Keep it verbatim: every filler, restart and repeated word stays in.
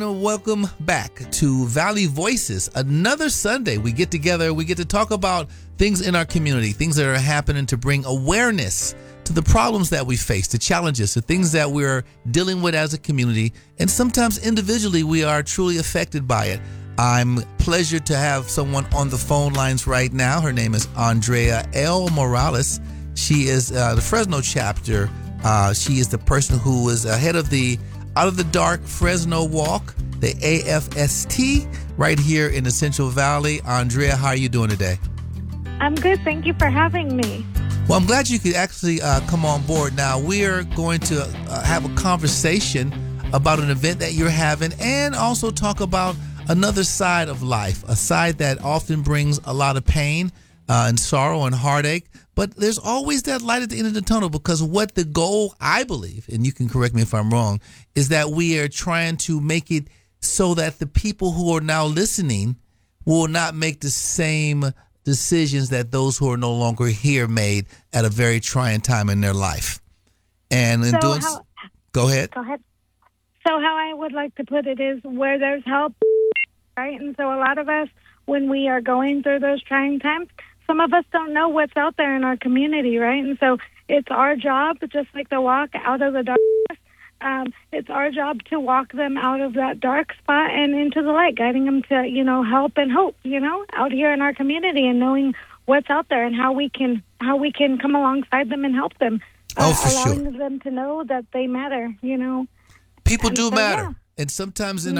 Welcome back to Valley Voices. Another Sunday, we get together, we get to talk about things in our community, things that are happening to bring awareness to the problems that we face, the challenges, the things that we're dealing with as a community, and sometimes individually we are truly affected by it. I'm pleasured to have someone on the phone lines right now. Her name is Andrea L. Morales. She is uh, the Fresno chapter. Uh, she is the person who is ahead of the Out of the Dark Fresno Walk, the A F S T, right here in the Central Valley. Andrea, how are you doing today? I'm good. Thank you for having me. Well, I'm glad you could actually uh, come on board. Now, we're going to uh, have a conversation about an event that you're having and also talk about another side of life, a side that often brings a lot of pain uh, and sorrow and heartache. But there's always that light at the end of the tunnel, because what the goal, I believe, and you can correct me if I'm wrong, is that we are trying to make it so that the people who are now listening will not make the same decisions that those who are no longer here made at a very trying time in their life. And in so doing how, go ahead. Go ahead. So how I would like to put it is where there's help, right? And so a lot of us, when we are going through those trying times, some of us don't know what's out there in our community, right? And so it's our job, just like the walk out of the darkness, um, it's our job to walk them out of that dark spot and into the light, guiding them to, you know, help and hope, you know, out here in our community, and knowing what's out there and how we can how we can come alongside them and help them. Oh, for allowing sure. them to know that they matter, you know. People And do so, matter. yeah. And sometimes in